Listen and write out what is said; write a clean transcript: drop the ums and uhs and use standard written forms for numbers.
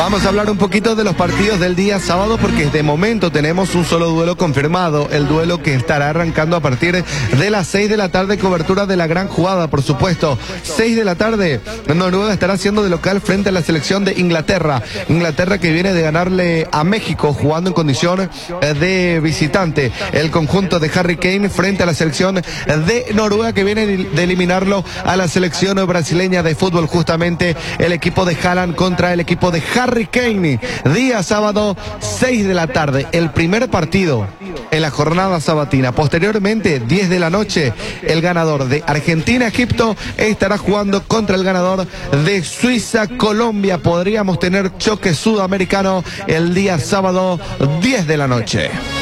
Vamos a hablar un poquito de los partidos del día sábado porque de momento tenemos un solo duelo confirmado, el duelo que estará arrancando a partir de las 6 de la tarde, cobertura de la gran jugada, por supuesto. 6 de la tarde, Noruega estará haciendo de local frente a la selección de Inglaterra. Inglaterra que viene de ganarle a México jugando en condición de visitante. El conjunto de Harry Kane frente a la selección de Noruega que viene de eliminarlo a la selección brasileña de fútbol, justamente el equipo de Haaland contra el equipo de Harry Kane. Día sábado, 6 de la tarde, el primer partido en la jornada sabatina. Posteriormente, 10 de la noche, el ganador de Argentina-Egipto estará jugando contra el ganador de Suiza-Colombia. Podríamos tener choque sudamericano el día sábado, 10 de la noche.